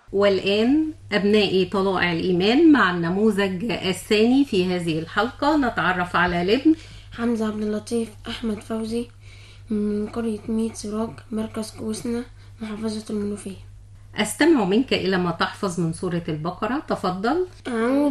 والآن أبنائي طلائع الإيمان مع النموذج الثاني في هذه الحلقة. نتعرف على الابن حمزة عبد اللطيف أحمد فوزي من قرية ميت سراج، مركز كوسنة، محافظة المنوفية. أستمع منك إلى ما تحفظ من سورة البقرة. تفضل. أعوذ